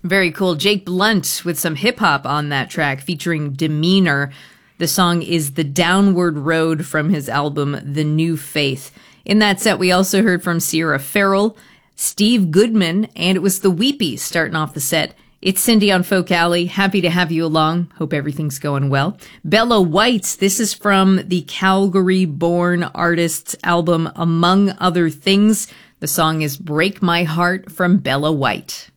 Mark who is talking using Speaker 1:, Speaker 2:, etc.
Speaker 1: Very cool. Jake Blunt with some hip hop on that track featuring Demeanor. The song is The Downward Road from his album The New Faith. In that set, we also heard from Sierra Farrell, Steve Goodman, and it was the Weepies starting off the set. It's Cindy on Folk Alley. Happy to have you along. Hope everything's going well. Bella White. This is from the Calgary-born artist's album Among Other Things. The song is Break My Heart from Bella White.